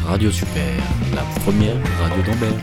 Radio Super, la première radio d'Ambert.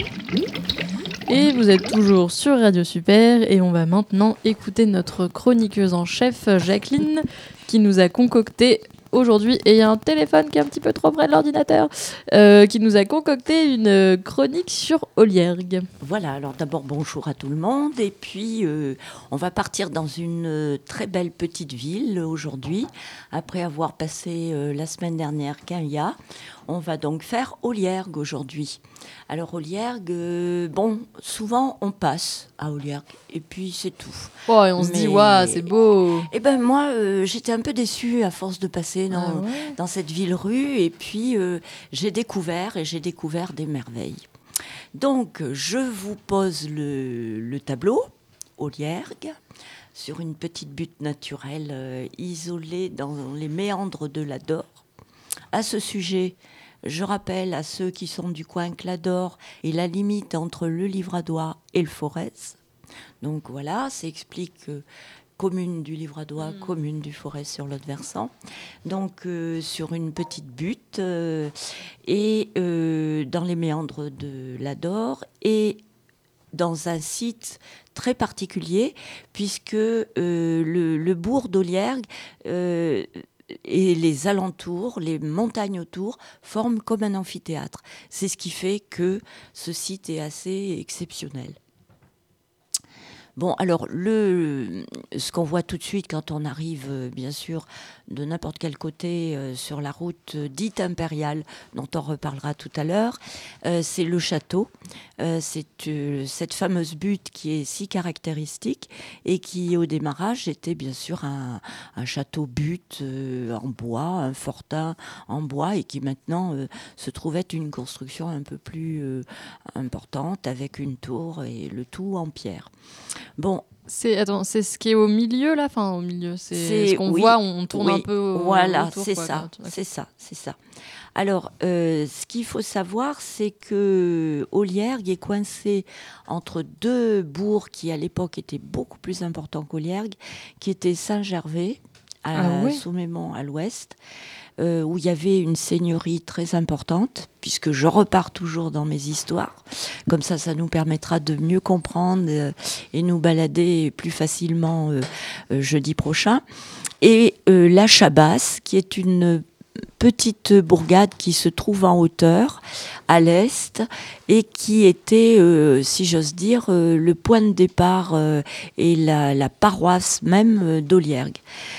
Et vous êtes toujours sur Radio Super et on va maintenant écouter notre chroniqueuse en chef Jacqueline qui nous a concocté aujourd'hui, et il y a un téléphone qui est un petit peu trop près de l'ordinateur, qui nous a concocté une chronique sur Oliergue. Voilà, alors d'abord bonjour à tout le monde, et puis on va partir dans une très belle petite ville aujourd'hui, après avoir passé la semaine dernière Quinvilliers. On va donc faire Oliergue aujourd'hui. Alors Oliergue, souvent on passe à Oliergue, et puis c'est tout. Oh, et on se dit, waouh, c'est beau. Eh ben moi, j'étais un peu déçue à force de passer dans cette ville-rue, et puis j'ai découvert des merveilles. Donc, je vous pose le tableau, Oliergue, sur une petite butte naturelle isolée dans les méandres de l'Ador. À ce sujet, je rappelle à ceux qui sont du coin que l'Ador est la limite entre le Livradois et le Forez. Donc voilà, ça explique commune du Livradois, commune du Forez sur l'autre versant. Donc sur une petite butte et dans les méandres de l'Ador et dans un site très particulier puisque le bourg d'Oliergue et les alentours, les montagnes autour, forment comme un amphithéâtre. C'est ce qui fait que ce site est assez exceptionnel. Bon, alors, ce qu'on voit tout de suite quand on arrive, bien sûr, de n'importe quel côté sur la route dite impériale, dont on reparlera tout à l'heure, c'est le château. C'est cette fameuse butte qui est si caractéristique et qui, au démarrage, était bien sûr un château butte en bois, un fortin en bois, et qui maintenant se trouve être une construction un peu plus importante avec une tour et le tout en pierre. Bon. C'est ce qui est au milieu là, enfin au milieu, c'est ce qu'on voit, on tourne un peu voilà, autour. C'est ça. Alors, ce qu'il faut savoir, c'est que Oliergue est coincé entre deux bourgs qui à l'époque étaient beaucoup plus importants qu'Oliergue, qui étaient Saint-Gervais à Soumémont à l'ouest, où il y avait une seigneurie très importante, puisque je repars toujours dans mes histoires. Comme ça nous permettra de mieux comprendre et nous balader plus facilement jeudi prochain. Et la Chabasse, qui est une petite bourgade qui se trouve en hauteur, à l'est, et qui était, si j'ose dire, le point de départ et la paroisse même d'Oliergue.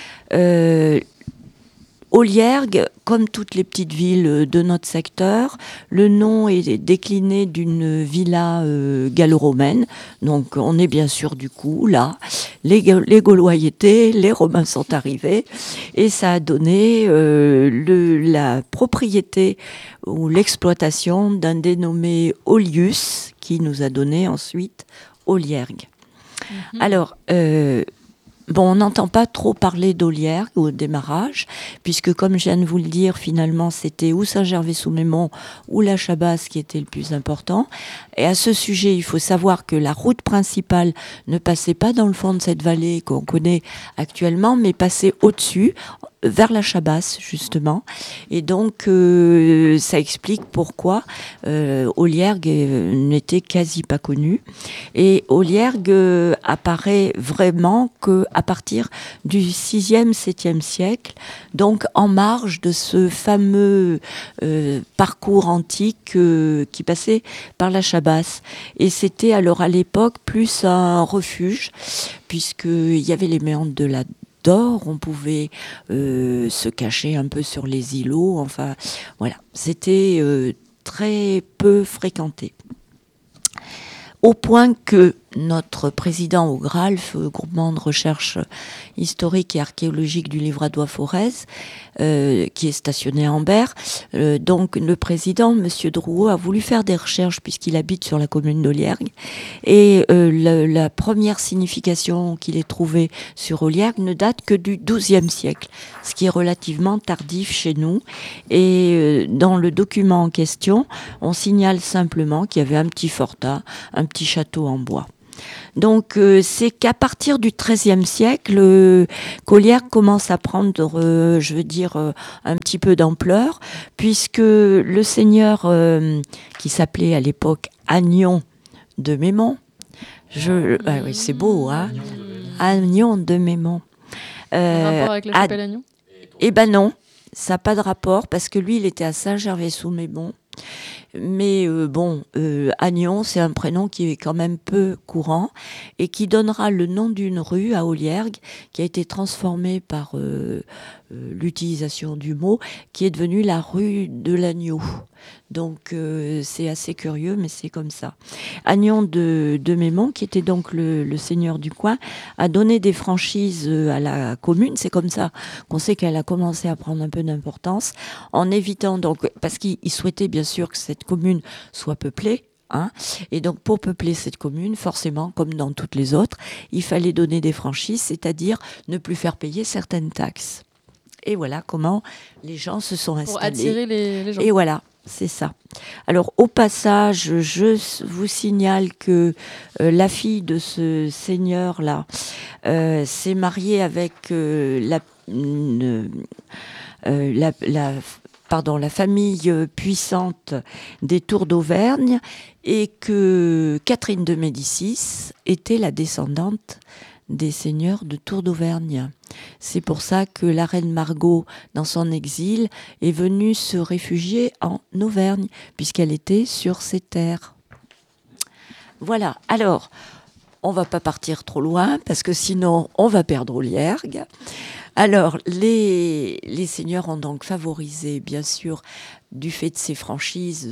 Oliergue, comme toutes les petites villes de notre secteur, le nom est décliné d'une villa gallo-romaine. Donc on est bien sûr du coup là. Les Gaulois y étaient, les Romains sont arrivés et ça a donné la propriété ou l'exploitation d'un dénommé Olius qui nous a donné ensuite Oliergue. Alors, on n'entend pas trop parler d'Oliergue au démarrage, puisque comme je viens de vous le dire, finalement, c'était ou Saint-Gervais-sous-Mémont ou la Chabasse qui était le plus important. Et à ce sujet, il faut savoir que la route principale ne passait pas dans le fond de cette vallée qu'on connaît actuellement, mais passait au-dessus, vers la Chabasse, justement. Et donc, ça explique pourquoi Oliergue n'était quasi pas connu. Et Oliergue apparaît vraiment qu'à partir du 6e, 7e siècle, donc en marge de ce fameux parcours antique qui passait par la Chabasse. Et c'était alors à l'époque plus un refuge, puisqu'il y avait les méandres de la d'or, on pouvait se cacher un peu sur les îlots, enfin voilà, c'était très peu fréquenté. Au point que notre président au GRALF, groupement de recherche historique et archéologique du Livradois-Forez, qui est stationné à Ambert, donc le président, Monsieur Drouot, a voulu faire des recherches puisqu'il habite sur la commune d'Oliergue. Et la première signification qu'il ait trouvée sur Oliergue ne date que du XIIe siècle, ce qui est relativement tardif chez nous. Et dans le document en question, on signale simplement qu'il y avait un petit fortin, un petit château en bois. Donc, c'est qu'à partir du XIIIe siècle, qu'Ollières commence à prendre, un petit peu d'ampleur, puisque le seigneur, qui s'appelait à l'époque Agnon de Mémont, oui, c'est beau, hein, Agnon de Mémont. Un rapport avec la chapelle Agnon ? Eh ben non, ça n'a pas de rapport, parce que lui, il était à Saint-Gervais-sous-Mémont. Mais Agnon, c'est un prénom qui est quand même peu courant et qui donnera le nom d'une rue à Oliergues qui a été transformée par l'utilisation du mot, qui est devenue la rue de l'Agneau. Donc c'est assez curieux, mais c'est comme ça. Agnon de Mémont, qui était donc le seigneur du coin, a donné des franchises à la commune. C'est comme ça qu'on sait qu'elle a commencé à prendre un peu d'importance, en évitant donc, parce qu'il souhaitait bien sûr que cette commune soit peuplée. Et donc pour peupler cette commune, forcément, comme dans toutes les autres, il fallait donner des franchises, c'est-à-dire ne plus faire payer certaines taxes. Et voilà comment les gens se sont installés. Pour attirer les gens. Et voilà, c'est ça. Alors au passage, je vous signale que la fille de ce seigneur-là s'est mariée avec la famille puissante des Tours d'Auvergne, et que Catherine de Médicis était la descendante des seigneurs de Tours d'Auvergne. C'est pour ça que la reine Margot, dans son exil, est venue se réfugier en Auvergne, puisqu'elle était sur ces terres. Voilà, alors, on ne va pas partir trop loin, parce que sinon, on va perdre Oliergues. Alors, les seigneurs ont donc favorisé, bien sûr, du fait de ces franchises,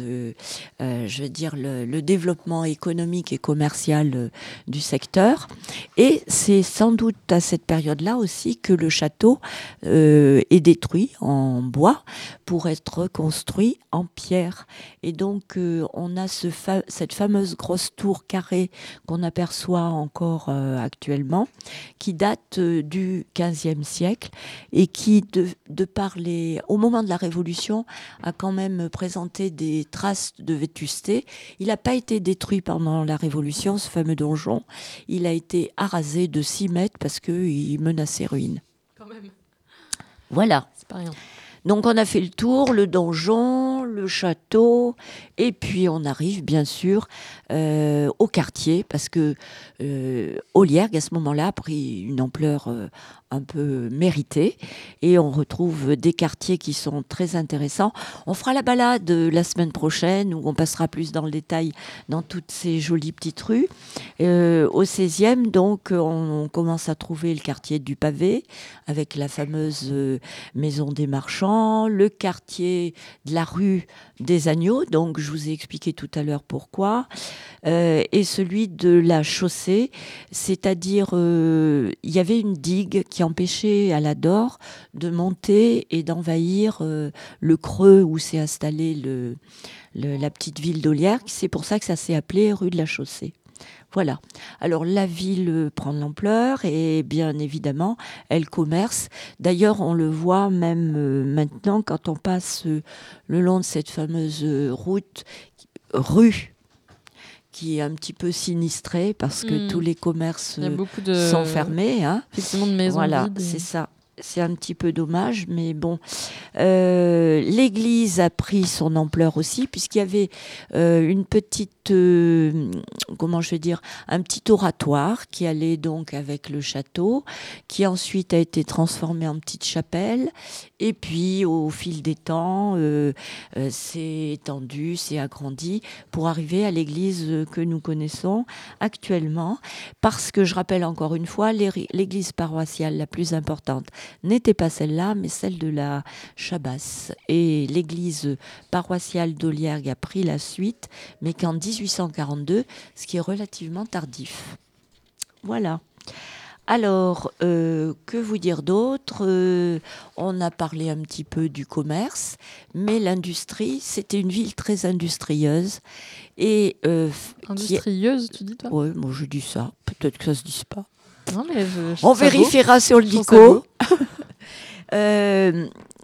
le développement économique et commercial du secteur. Et c'est sans doute à cette période-là aussi que le château est détruit en bois pour être reconstruit en pierre. Et donc, on a cette fameuse grosse tour carrée qu'on aperçoit encore actuellement, qui date du XVe siècle et qui, au moment de la Révolution, a quand même présenté des traces de vétusté. Il n'a pas été détruit pendant la Révolution, ce fameux donjon. Il a été arasé de 6 mètres parce qu'il menaçait ruine. Quand même. Voilà. C'est pas rien. Donc on a fait le tour, le donjon, le château, et puis on arrive bien sûr au quartier, parce que Oliergues à ce moment-là a pris une ampleur un peu méritée, et on retrouve des quartiers qui sont très intéressants. On fera la balade la semaine prochaine, où on passera plus dans le détail dans toutes ces jolies petites rues. Au 16e, donc, on commence à trouver le quartier du Pavé, avec la fameuse maison des marchands, le quartier de la rue des Agneaux, donc je vous ai expliqué tout à l'heure pourquoi, et celui de la chaussée, c'est-à-dire il y avait une digue qui empêchait à la Dore de monter et d'envahir le creux où s'est installée la petite ville d'Oliergues. C'est pour ça que ça s'est appelé rue de la Chaussée. Voilà. Alors la ville prend de l'ampleur et bien évidemment, elle commerce. D'ailleurs, on le voit même maintenant quand on passe le long de cette fameuse rue qui est un petit peu sinistrée parce que tous les commerces sont fermés. Effectivement, de maisons vides. C'est ça. C'est un petit peu dommage, mais bon. L'église a pris son ampleur aussi, puisqu'il y avait une petite, un petit oratoire qui allait donc avec le château, qui ensuite a été transformé en petite chapelle. Et puis, au fil des temps, s'est étendu, s'est agrandi pour arriver à l'église que nous connaissons actuellement. Parce que, je rappelle encore une fois, l'église paroissiale la plus importante n'était pas celle-là, mais celle de la Chabasse. Et l'église paroissiale d'Oliergues a pris la suite, mais qu'en 1842, ce qui est relativement tardif. Voilà. Alors, que vous dire d'autre ? On a parlé un petit peu du commerce, mais l'industrie, c'était une ville très industrieuse. Et, industrieuse, tu dis toi ? Oui, moi je dis ça. Peut-être que ça se dise pas. Non, mais on vérifiera sur le dico.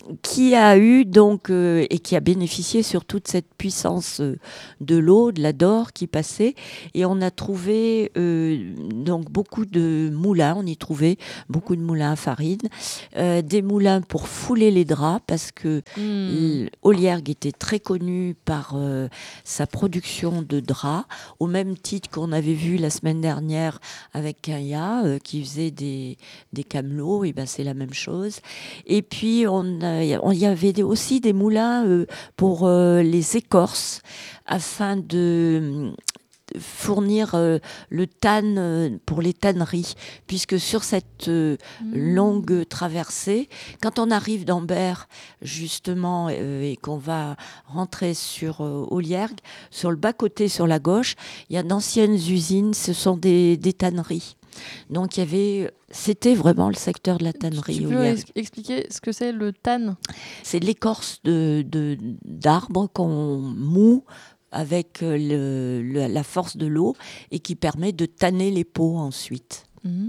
qui a eu donc et qui a bénéficié sur toute cette puissance de l'eau, de la Dore qui passait, et on a trouvé donc beaucoup de moulins, on y trouvait beaucoup de moulins à farine, des moulins pour fouler les draps parce que Oliergues était très connu par sa production de draps, au même titre qu'on avait vu la semaine dernière avec Kaya qui faisait des camelots, et ben c'est la même chose. Et puis il y avait aussi des moulins pour les écorces afin de fournir le tanne pour les tanneries, puisque sur cette longue traversée, quand on arrive d'Ambert justement et qu'on va rentrer sur Oliergues, sur le bas-côté, sur la gauche, il y a d'anciennes usines, ce sont des tanneries. Donc c'était vraiment le secteur de la tannerie. Tu peux expliquer ce que c'est le tanne ? C'est l'écorce d'arbres qu'on moud avec la force de l'eau et qui permet de tanner les peaux ensuite.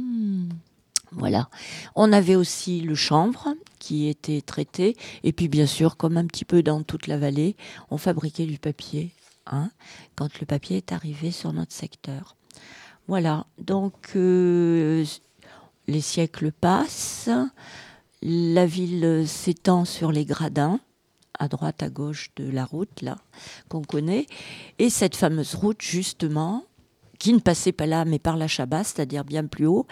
Voilà. On avait aussi le chanvre qui était traité, et puis bien sûr, comme un petit peu dans toute la vallée, on fabriquait du papier quand le papier est arrivé sur notre secteur. Voilà, donc les siècles passent, la ville s'étend sur les gradins, à droite, à gauche de la route, là, qu'on connaît, et cette fameuse route, justement, qui ne passait pas là, mais par la Chabasse, c'est-à-dire bien plus haut,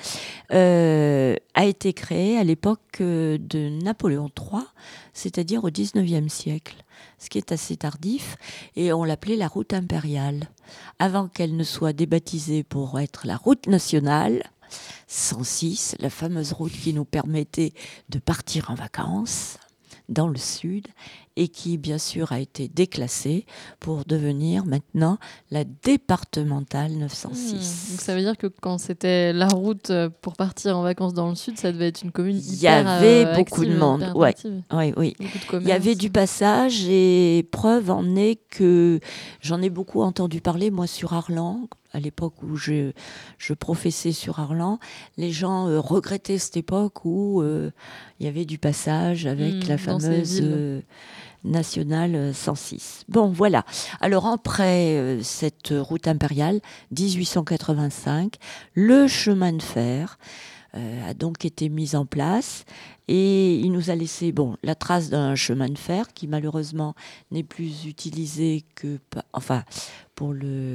a été créée à l'époque de Napoléon III, c'est-à-dire au XIXe siècle, ce qui est assez tardif, et on l'appelait la route impériale, avant qu'elle ne soit débaptisée pour être la route nationale 106, la fameuse route qui nous permettait de partir en vacances dans le sud, et qui, bien sûr, a été déclassée pour devenir maintenant la départementale 906. Donc ça veut dire que quand c'était la route pour partir en vacances dans le sud, ça devait être une commune hyper Il y avait beaucoup active, de monde, hyper active. oui. Beaucoup de commerce. Il y avait du passage, et preuve en est que j'en ai beaucoup entendu parler, moi, sur Arlan. À l'époque où je professais sur Arlan, les gens regrettaient cette époque où il y avait du passage avec la fameuse nationale 106. Bon, voilà. Alors, après cette route impériale, 1885, le chemin de fer a donc été mis en place, et il nous a laissé la trace d'un chemin de fer qui malheureusement n'est plus utilisé que pour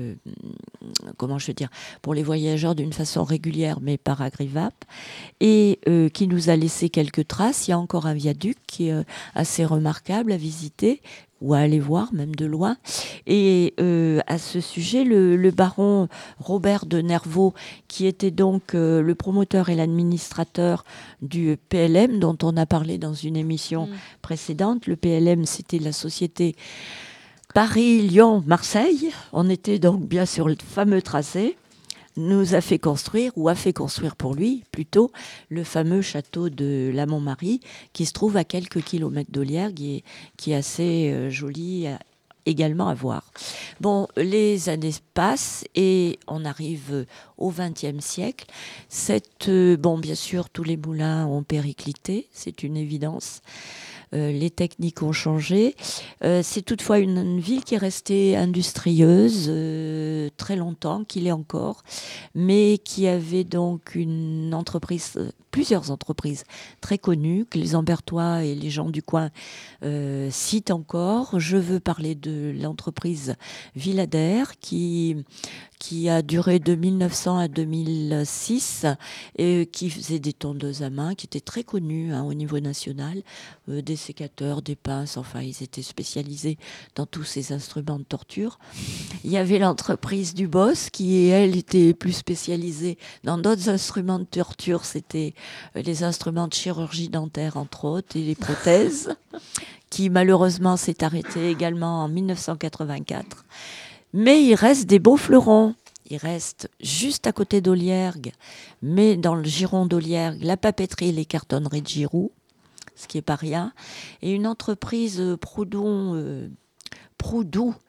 pour les voyageurs d'une façon régulière, mais par Agrivap, et qui nous a laissé quelques traces. Il y a encore un viaduc qui est assez remarquable à visiter ou à aller voir, même de loin. Et à ce sujet, le baron Robert de Nervaux, qui était donc le promoteur et l'administrateur du PLM, dont on a parlé dans une émission précédente. Le PLM, c'était la société Paris-Lyon-Marseille. On était donc bien sur le fameux tracé. Nous a fait construire, ou a fait construire pour lui, plutôt, le fameux château de la Montmarie, qui se trouve à quelques kilomètres d'Oliergues et qui est assez joli également à voir. Bon, les années passent et on arrive au XXe siècle. Bien sûr, tous les moulins ont périclité, c'est une évidence. Les techniques ont changé. C'est toutefois une ville qui est restée industrieuse très longtemps, qui l'est encore, mais qui avait donc plusieurs entreprises très connues, que les Ambertois et les gens du coin citent encore. Je veux parler de l'entreprise Villadère qui a duré de 1900 à 2006 et qui faisait des tondeuses à main, qui étaient très connus au niveau national, des sécateurs, des pinces, enfin ils étaient spécialisés dans tous ces instruments de torture. Il y avait l'entreprise du Boss qui, elle, était plus spécialisée dans d'autres instruments de torture, c'était les instruments de chirurgie dentaire entre autres et les prothèses, qui malheureusement s'est arrêtée également en 1984. Mais il reste des beaux fleurons. Il reste juste à côté d'Oliergues, mais dans le giron d'Oliergues, la papeterie et les cartonneries de Giroux, ce qui n'est pas rien. Et une entreprise Proudhon,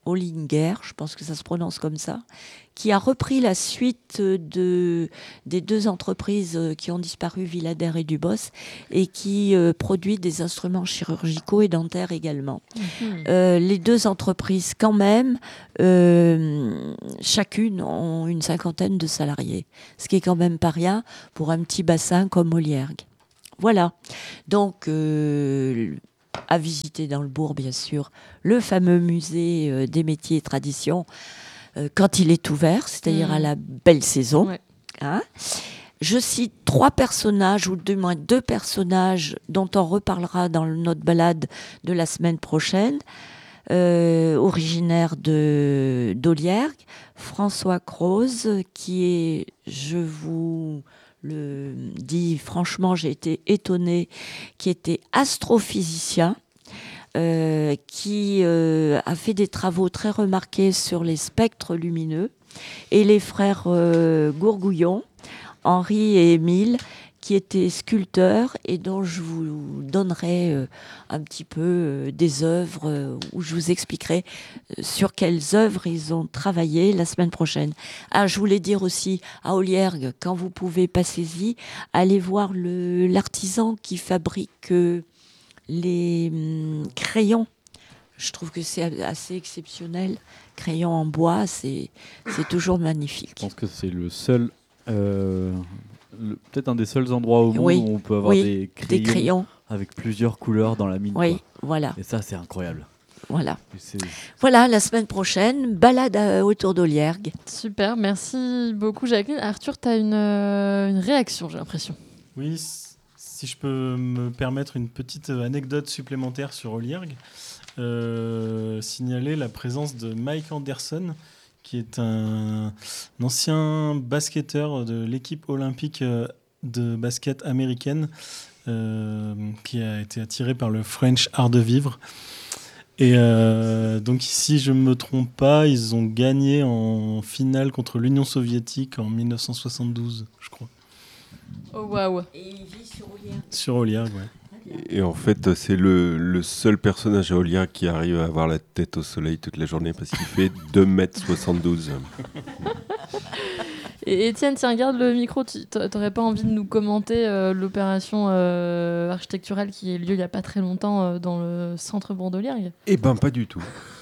Hollinger, je pense que ça se prononce comme ça, qui a repris la suite des deux entreprises qui ont disparu, Villader et Dubos, et qui produit des instruments chirurgicaux et dentaires également. Les deux entreprises, quand même, chacune ont une 50aine de salariés, ce qui est quand même pas rien pour un petit bassin comme Oliergue. Voilà. Donc, à visiter dans le bourg, bien sûr, le fameux musée des métiers et traditions, quand il est ouvert, c'est-à-dire à la belle saison. Ouais. Hein. Je cite 3 personnages, ou du moins 2 personnages, dont on reparlera dans notre balade de la semaine prochaine, originaire d'Oliergue, François Croze, qui est, je vous le dis franchement, j'ai été étonnée, qui était astrophysicien, qui a fait des travaux très remarqués sur les spectres lumineux, et les frères Gourgouillon, Henri et Émile, qui étaient sculpteurs et dont je vous donnerai un petit peu des œuvres où je vous expliquerai sur quelles œuvres ils ont travaillé la semaine prochaine. Ah, je voulais dire aussi à Oliergue, quand vous pouvez, passez-y, allez voir l'artisan qui fabrique les crayons. Je trouve que c'est assez exceptionnel. Crayon en bois, c'est toujours magnifique. Je pense que c'est le seul, peut-être un des seuls endroits au monde où on peut avoir des crayons avec plusieurs couleurs dans la mine. Oui, quoi. voilà. Et ça, c'est incroyable. Voilà. Voilà, la semaine prochaine, balade autour d'Oliergue. Super, merci beaucoup Jacqueline. Arthur, tu as une réaction, j'ai l'impression. Oui, si je peux me permettre une petite anecdote supplémentaire sur Oliergue, signaler la présence de Mike Anderson, qui est un ancien basketteur de l'équipe olympique de basket américaine, qui a été attiré par le French art de vivre. Et donc, si je ne me trompe pas, ils ont gagné en finale contre l'Union soviétique en 1972, je crois. Oh waouh! Et il vit sur Oliergue. Sur Oliergue, ouais. Et en fait, c'est le seul personnage à Oliergue qui arrive à avoir la tête au soleil toute la journée parce qu'il fait 2,72 m. Et Étienne, tiens, garde le micro. T'aurais pas envie de nous commenter l'opération architecturale qui a eu lieu il y a pas très longtemps dans le centre Bourg-d'Oliergue? Eh ben, pas du tout.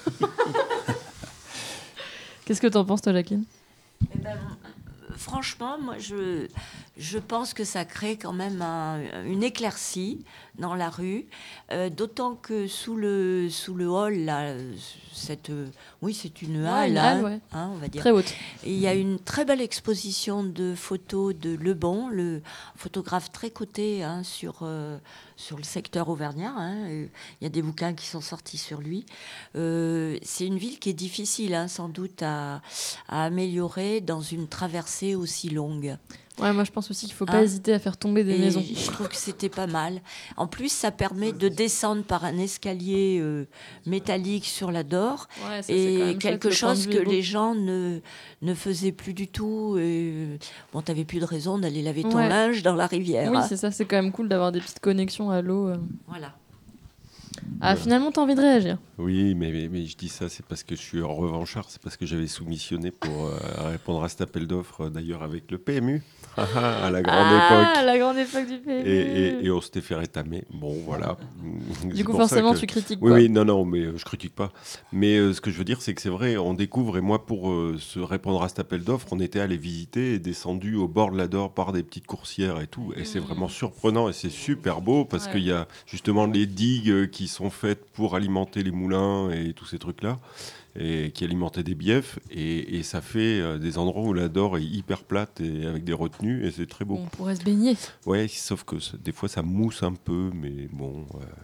Qu'est-ce que t'en penses, toi, Jacqueline? Eh ben, franchement, moi, je pense que ça crée quand même une éclaircie dans la rue, d'autant que sous le hall, là, c'est une halle, ouais. On va dire. Très haute. Et il y a une très belle exposition de photos de Lebon, le photographe très coté sur le secteur auvergnat. Il y a des bouquins qui sont sortis sur lui. C'est une ville qui est difficile, sans doute, à améliorer dans une traversée aussi longue. Ouais, moi je pense aussi qu'il ne faut pas hésiter à faire tomber des maisons. Je trouve que c'était pas mal. En plus, ça permet de descendre par un escalier métallique sur la Dore, Ouais, ça, et quelque chose que les gens ne faisaient plus du tout. Bon, t'avais plus de raison d'aller laver ton linge dans la rivière. Oui, c'est ça, c'est quand même cool d'avoir des petites connexions à l'eau. Voilà. Ah, finalement, t'as envie de réagir. Oui, mais je dis ça, c'est parce que je suis revanchard, c'est parce que j'avais soumissionné pour répondre à cet appel d'offres, d'ailleurs avec le PMU, à la grande époque. Ah, la grande époque du PMU. Et on s'était fait rétamer. Bon, voilà. Du coup, forcément, tu critiques. Oui, non, mais je critique pas. Mais ce que je veux dire, c'est que c'est vrai, on découvre, et moi, pour se répondre à cet appel d'offres, on était allé visiter et descendu au bord de la Dore par des petites coursières et tout. Et c'est vraiment surprenant et c'est super beau parce qu'il y a justement les digues qui sont faites pour alimenter les moulins et tous ces trucs-là, et qui alimentaient des biefs, et ça fait des endroits où la Dore est hyper plate et avec des retenues, et c'est très beau. On pourrait se baigner. Ouais, sauf que des fois ça mousse un peu, mais bon.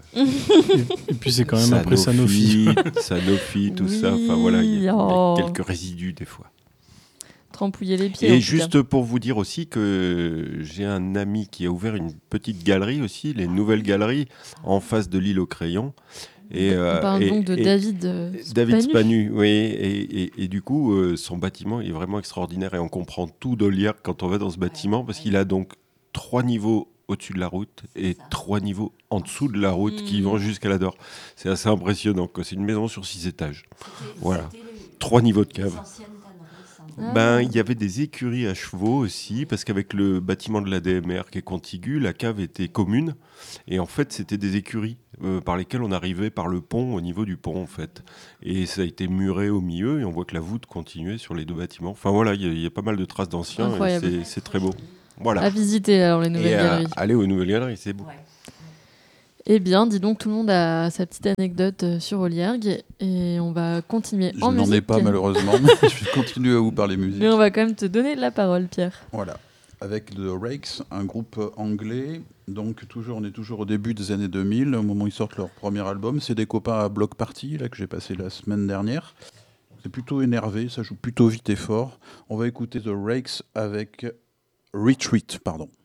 Et puis c'est quand même après Sanofi. Sanofi, tout ça. Enfin voilà, il y a quelques résidus des fois. Trempouiller les pieds. Et juste pour vous dire aussi que j'ai un ami qui a ouvert une petite galerie aussi, les nouvelles galeries, en face de l'île aux crayons. On parle donc de David Spanu, oui. Et du coup, son bâtiment est vraiment extraordinaire et on comprend tout d'Oliergue quand on va dans ce bâtiment parce qu'il a donc 3 niveaux au-dessus de la route et 3 niveaux en dessous de la route qui vont jusqu'à la Dore. C'est assez impressionnant, quoi. C'est une maison sur 6 étages. Voilà. 3 niveaux de cave. Il y avait des écuries à chevaux aussi, parce qu'avec le bâtiment de la DMR qui est contigu, la cave était commune. Et en fait, c'était des écuries par lesquelles on arrivait par le pont, au niveau du pont, en fait. Et ça a été muré au milieu, et on voit que la voûte continuait sur les 2 bâtiments. Enfin voilà, il y a pas mal de traces d'anciens, et c'est très beau. Voilà. À visiter alors les nouvelles galeries. Aller aux nouvelles galeries, c'est beau. Ouais. Eh bien, dis donc, tout le monde a sa petite anecdote sur Oliergue et on va continuer en musique. Je n'en ai pas malheureusement, mais je vais continuer à vous parler musique. Mais on va quand même te donner la parole, Pierre. Voilà, avec The Rakes, un groupe anglais. Donc on est toujours au début des années 2000, au moment où ils sortent leur premier album. C'est des copains à Block Party là, que j'ai passé la semaine dernière. C'est plutôt énervé, ça joue plutôt vite et fort. On va écouter The Rakes avec Retreat, pardon.